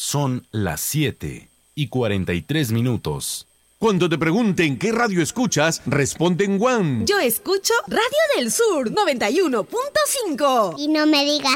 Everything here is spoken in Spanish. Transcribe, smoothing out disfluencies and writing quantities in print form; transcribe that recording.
Son las 7:43. Cuando te pregunten qué radio escuchas, responde en One. Yo escucho Radio del Sur 91.5. Y no me digas